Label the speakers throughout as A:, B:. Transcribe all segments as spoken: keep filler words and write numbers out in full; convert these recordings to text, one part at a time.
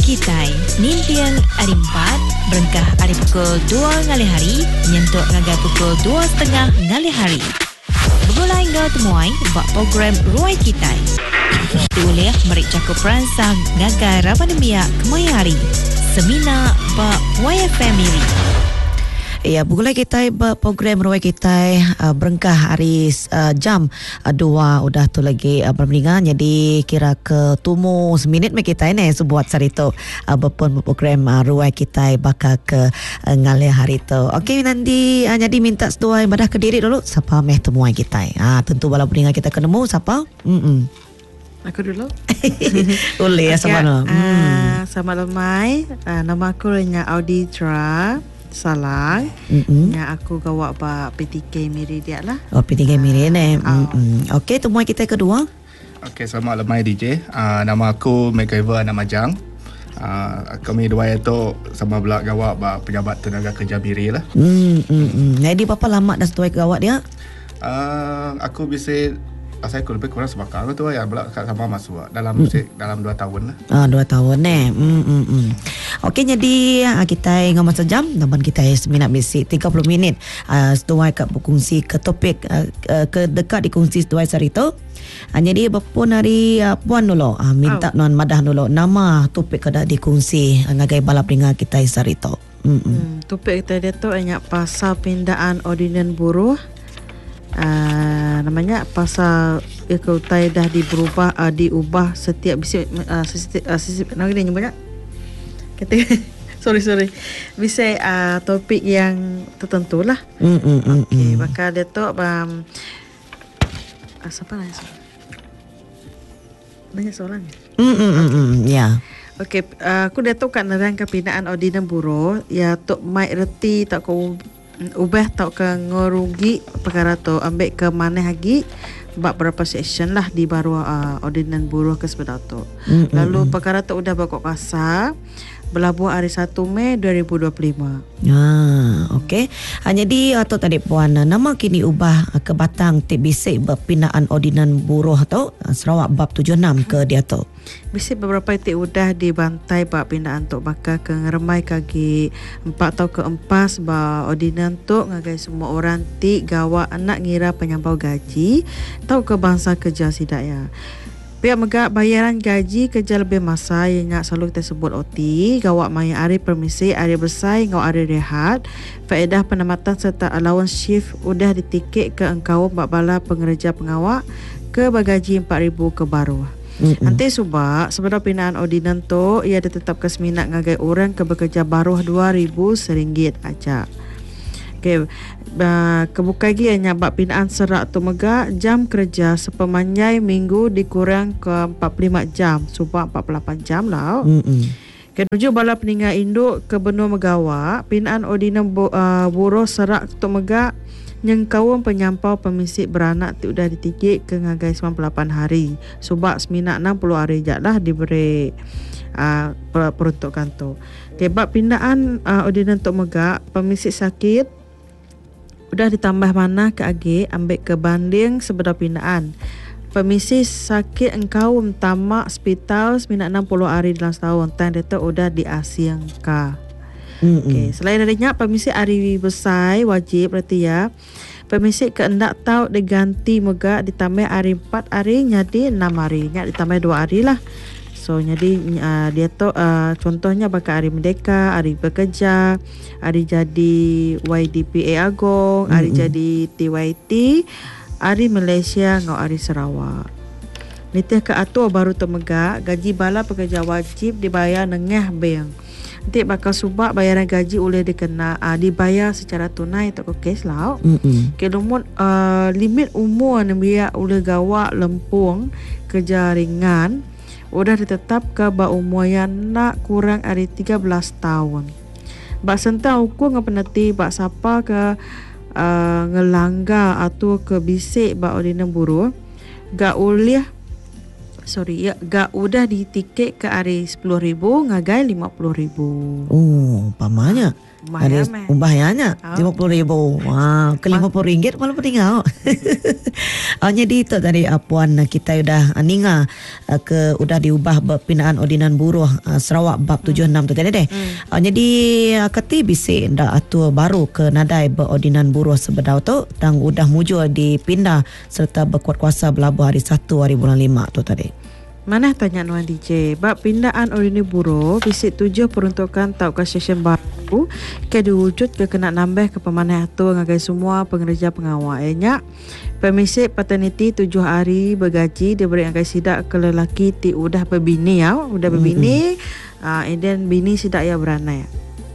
A: Kitai Nintiang hari empat Berengkah hari pukul dua ngali hari Nyentuk ngagai pukul dua setengah ngali hari Bergulai ngau temuai Bak program Ruai Kitai Tulis merik cakup peransang Ngagai Ramademia Kemai hari Semina Bak Y F Family.
B: Ya, bergulai kita program Ruai Kita uh, berengkah hari uh, jam uh, dua udah tu lagi uh, bermeringan. Jadi kira ke tumu seminit me kita ini sebuat sarito uh, berpun program uh, Ruai Kita bakal ke uh, ngalih hari tu. Okey nanti uh, jadi minta sedua ibadah ke diri dulu. Siapa meh temuai kita? Ah tentu bala beringan kita ketemu siapa? Hmm.
C: Aku dulu.
B: Boleh ya sama no.
C: Uh, sama lemai. Uh, nama aku Renya Auditra Salang. Mm-hmm. Yang aku gawak ba P T K Miri dia lah.
B: Oh P T K Miri ni. Uh, mm-hmm. Okey, temuan kita kedua.
D: Okey, selamat lemai D J. Uh, nama aku MacGyver nama Jang. Uh, kami dua itu sama belak gawak ba pejabat tenaga kerja Miri lah.
B: Hmm. Hmm. Jadi berapa lama dah setuai gawak dia?
D: Uh, aku bisa Asal aku lebih kurang sebakar tu ya belak sama masuk dalam hmm. dalam dua tahun lah.
B: Ah dua tahun eh. Hmm hmm. hmm. Okey jadi kita ngomong sejam namun kita seminit bisi tiga puluh minit. Uh, setuai kat berkongsi ke topik uh, ke dekat dikongsi setuai sarito. Uh, jadi berpun hari uh, puan dulu uh, minta oh. non madah dulu nama topik kada dikongsi uh, ngagai balap ringa kita sarito. Hmm.
C: hmm. Topik kita dia tu banyak pasal pindahan ordinan buruh. Uh, namanya pasal ikutai dah diberubah uh, diubah setiap bisa uh, setiap uh, setiap nak dia nyebutnya kata sorry sorry bisa uh, topik yang tertentu lah.
B: Mm, mm, mm,
C: okey
B: mm.
C: bakal dia tu um, uh, siapa lah banyak soalan
B: mm, mm, mm, mm, ya yeah.
C: Okey uh, aku dia tu kat nerang kepinaan ordinan buruh ya tok mai reti tak kau ubah tau ke ngorugi perkara tu ambil ke mana lagi buat berapa session lah di baru uh, ordinan buruh ke sepeda tu. Mm-hmm. Lalu perkara tu udah bakok kasar berlabuh hari satu Mei dua ribu dua puluh lima.
B: Ah, okey. Ah, jadi atau tadi puan nama kini ubah ke batang tip bisik berpindahan ordinan buruh tu Sarawak bab tujuh puluh enam ke dia tu.
C: Bisik beberapa titik udah dibantai bab pindahan tu bakal ke ngeremai kaki empat atau ke empas ba ordinan tu ngagai semua orang tik gawak anak ngira penyampau gaji tau ke bangsa kerja sidaya. Pihak megak bayaran gaji kerja lebih masa yang selalu kita sebut O T, gawak maya hari permisi, hari bersai, ngau hari rehat, faedah penamatan serta allowance shift udah ditikik ke engkau bak bala pengerja pengawak ke bagaji empat ribu ke baru. Mm-hmm. Nanti subak sebenarnya pinaan ordinan tu ia ditetapkan seminat ngagai orang ke bekerja baru dua ribu ringgit aja. Okey, uh, kebuka lagi hanya bab pinaan serak tu megak jam kerja sepemanjai minggu dikurang ke empat puluh lima jam subak empat puluh lapan jam lah.
B: Hmm.
C: Kenuju bala peninggal induk ke benua megawak pinaan ordinan bu, uh, buruh serak tu megak nyengkawang penyampau pemisik beranak tu dah ditikik ke ngagai sembilan puluh lapan hari subak seminat enam puluh hari je lah diberi uh, peruntukan tu. Okay, bab pindaan uh, ordinan tu megak pemisik sakit udah ditambah mana ke agi ambil ke banding sebenar pindaan. Pemisi sakit engkau tamak hospital seminat enam puluh hari dalam setahun tan dia tu udah diasiangka. Mm-hmm. Okey, selain darinya pemisi hari besar wajib berarti ya. Pemisi keendak tahu diganti megak ditambah hari empat hari jadi enam hari. Nya ditambah dua hari lah. So jadi uh, dia tu uh, contohnya bakal hari merdeka, hari bekerja, hari jadi Y D P A Agong, hari mm-hmm. jadi T Y T, hari Malaysia ngau hari Sarawak. Nitih ke atur baru tu megak gaji bala pekerja wajib dibayar nengah bank. Nanti bakal subak bayaran gaji boleh dikena uh, dibayar secara tunai tak kes lah.
B: Mm-hmm.
C: Kemudian uh, limit umur yang biar boleh gawak lempung kerja ringan udah ditetap ke ba umur yang nak kurang dari tiga belas tahun. Bak sentang hukum ngapa penati bak siapa ke uh, ngelanggar atau ke bisik bak ordinan buruh gak boleh sorry ya gak udah ditikik ke hari sepuluh ribu ngagai lima puluh ribu.
B: Oh Oh, pamanya.
C: Lumayan,
B: Ada
C: meh.
B: umbahnya
C: Oh.
B: lima puluh ribu. Wah, ke lima puluh ringgit malah peninggal. Oh, jadi itu tadi uh, Puan, kita udah uh, ninga uh, ke udah diubah berpinaan ordinan buruh uh, Sarawak bab tujuh puluh enam tu tadi deh.
C: Hmm.
B: Uh, jadi uh, keti bisik dah atur baru ke nadai berordinan buruh sebedau tu dan udah mujur dipindah serta berkuat kuasa berlabuh hari satu hari bulan lima tu tadi.
C: Mana tanya Nuan D J, bab pindaan ordinan buruh visit tujuh peruntukan tau ke session baru ke diwujud ke kena nambah ke pemanah atur ngagai semua pengerja pengawal. Enya pemisik paternity tujuh hari bergaji diberi ngagai sidak ke lelaki ti udah berbini ya, udah berbini, mm-hmm. uh, and then bini sidak ya beranak.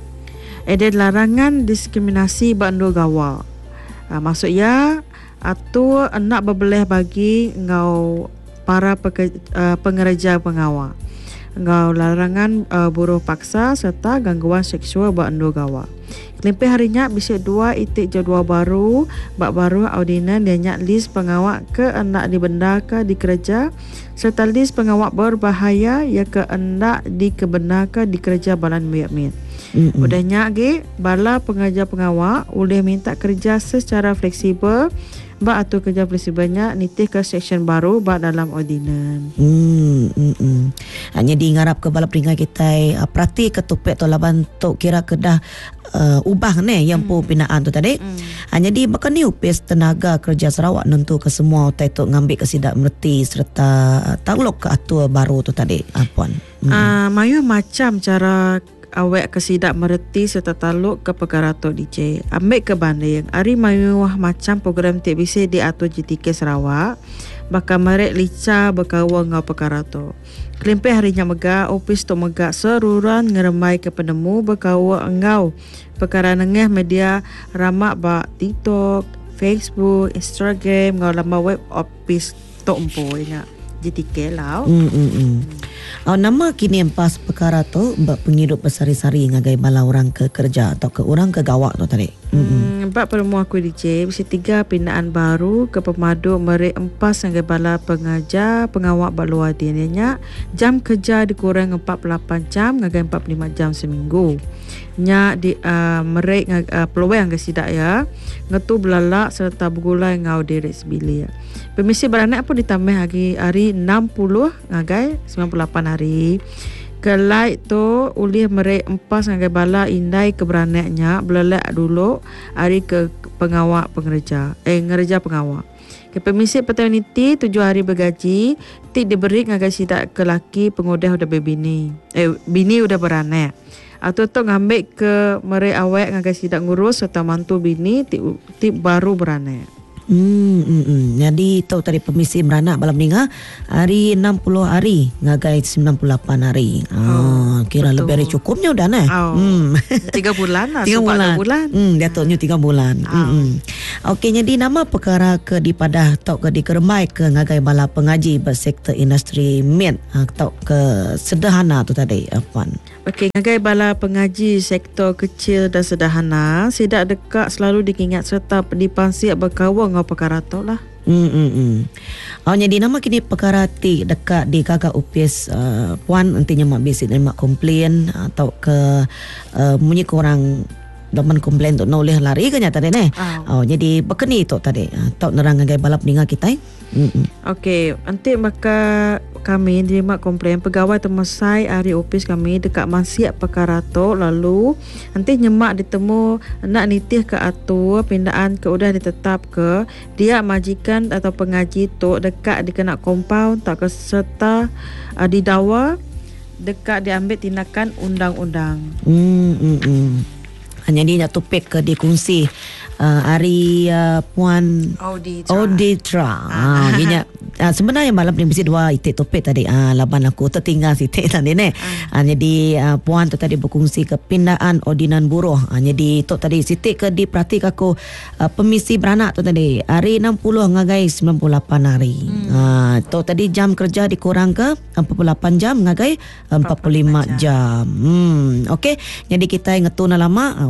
C: And then larangan diskriminasi bandu gawal. Uh, maksudnya atur nak berbelah bagi ngau para peke, uh, pengerja pengawal. Ngau larangan uh, buruh paksa serta gangguan seksual bandu gawal. Lempi harinya bisa dua itik jadual baru, bak baru ordinan dia nyak list pengawal ke anak dibenda ke dikerja serta list pengawal berbahaya ya ke anak dikebenarkan dikerja balan miak-miak. Mm-hmm. Udahnya ge bala pengajar pengawal boleh minta kerja secara fleksibel. Ba atur kerja fleksibelnya nitih ke seksyen baru ba dalam ordinan.
B: Hmm, hmm, hmm. Hanya diingarap ke balap ringai kita uh, perhati ketupek tu laban tu kira kedah uh, ubah ni yang pu pinaan tu tadi. Hmm. Hanya di bakal ni upis tenaga kerja Sarawak nentu ke semua utai tu ngambil ke sidak merti serta uh, takluk ke atur baru tu tadi. Uh, Puan. Hmm.
C: Uh, mayu macam cara awak kesidak mereti serta taluk ke perkara tu D J. Ambil ke banding. Ari mayuah macam program T B C diatur G T K Sarawak. Bakal merek lica berkawa ngau perkara tu. Kelimpai harinya megak, ofis tu megak seruran ngeremai ke penemu berkawa ngau. Perkara nengah media ramak bak TikTok, Facebook, Instagram, ngau lama web office tu empunya. G T K lah.
B: Hmm, hmm, hmm. Oh, nama kini empas perkara tu bak penghidup bersari-sari ngagai bala orang ke kerja atau ke orang ke gawak tu tadi.
C: Hmm, bak peremu aku D J bisa tiga pindaan baru ke pemadu merek empas ngagai bala pengajar pengawak bak luar dinanya jam kerja dikurang empat puluh lapan jam ngagai empat puluh lima jam seminggu. Nya di uh, merek uh, peluang ngagai sidak ya ngetu belalak serta bergulai ngau direk sebili ya. Permisi beranak pun ditambah lagi hari enam puluh ngagai sembilan puluh lapan hari. Kelai tu ulih merek empas ngagai bala indai ke beranaknya belalak dulu hari ke pengawak pengerja. Eh ngerja pengawak. Ke permisi paternity tujuh hari bergaji tik diberi ngagai sidak ke laki pengudah udah berbini. Eh bini udah beranak. Atau tu ngambil ke merek awak ngagai sidak ngurus serta mantu bini tik, tik baru beranak.
B: Hmm, hmm, hmm. Jadi tahu tadi permisi beranak balam ninga hari enam puluh hari ngagai sembilan puluh lapan hari. Oh, kira betul. Lebih dari cukupnya udah nah.
C: Oh, hmm. tiga bulan lah.
B: tiga bulan.
C: bulan.
B: Hmm, dia tahunya tiga bulan. Oh. Hmm, hmm. Okey, jadi nama perkara ke di padah tau ke di keremai ke ngagai bala pengaji bersektor industri mit atau ke sederhana tu tadi Puan.
C: Okey, ngagai bala pengaji sektor kecil dan sederhana sidak dekat selalu diingat serta dipansiak berkawal ngau perkara tu lah.
B: Hmm, hmm, hmm. Oh, jadi nama kini perkara ti dekat di kakak upis uh, Puan nantinya mak bisi dan mak komplain atau ke uh, munyi korang daman komplain tu noleh lari ke nyata deh. Oh. oh, jadi bekeni tu tadi. Tok nerang ngagai balap ninga kita. Hmm.
C: Okey, nanti maka kami terima komplain pegawai temasai hari ofis kami dekat mansiak perkara tu lalu nanti nyemak ditemu nak nitih ke atur pindaan ke udah ditetap ke dia majikan atau pengaji tu dekat dikena compound tak ke serta uh, didakwa dekat diambil tindakan undang-undang.
B: Hmm, hmm, hmm. Hanya dia nak topik ke dikongsi uh, hari uh, Puan
C: Auditra.
B: Auditra. Ah, dia uh, sebenarnya malam ni mesti dua itik topik tadi. Ah, uh, laban aku tertinggal si itik tadi ni. Ah, uh, jadi uh, Puan tu tadi berkongsi ke pindaan ordinan buruh. Ah, uh, jadi tu tadi si itik ke diperhati aku uh, permisi beranak tu tadi. Hari enam puluh ngagai sembilan puluh lapan hari. Hmm. Ah, uh, tu tadi jam kerja dikurang ke empat puluh lapan jam ngagai empat puluh lima jam. Hmm, okey. Jadi kita ngetuna lama uh,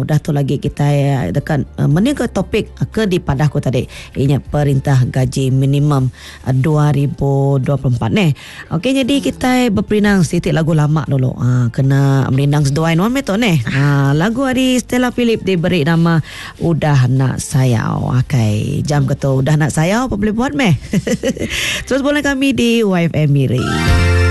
B: udah tu lagi kita uh, dekat uh, menika topik uh, ke di padahku tadi. Ianya perintah gaji minimum uh, dua ribu dua puluh empat ni. Okey, jadi kita berperinang sedikit lagu lama dulu. Uh, kena merindang seduai nuan meto ni. Uh, lagu dari Stella Philip diberi nama Udah Nak Sayau. Okay, jam kata udah nak sayau apa boleh buat meh. Terus boleh kami di Y F M Miri.